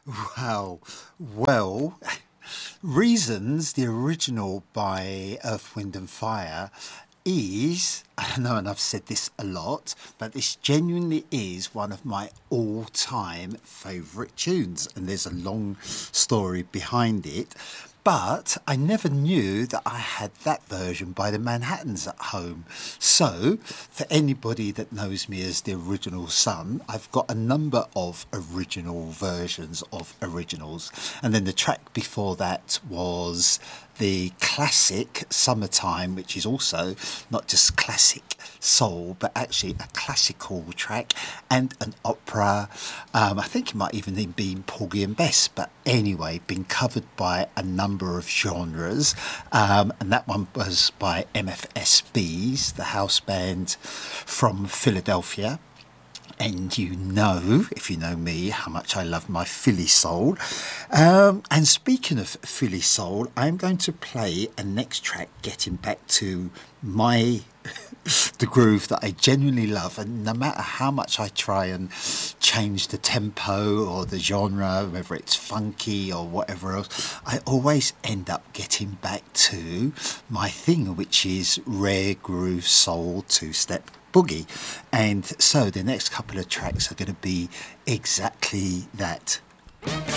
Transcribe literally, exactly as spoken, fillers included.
Wow. Well, Reasons, the original by Earth, Wind and Fire, is, I know, and I've said this a lot, but this genuinely is one of my all time favourite tunes. And there's a long story behind it. But I never knew that I had that version by the Manhattans at home. So, for anybody that knows me as the original son, I've got a number of original versions of originals. And then the track before that was the classic Summertime, which is also not just classic soul, but actually a classical track and an opera. Um, I think it might even have been Porgy and Bess, but anyway, been covered by a number of genres. Um, and that one was by M F S Bs, the house band from Philadelphia. And you know, if you know me, how much I love my Philly soul. Um, and speaking of Philly soul, I'm going to play a next track getting back to my the groove that I genuinely love, and no matter how much I try and change the tempo or the genre, whether it's funky or whatever else, I always end up getting back to my thing, which is rare groove soul two-step boogie. And so the next couple of tracks are going to be exactly that.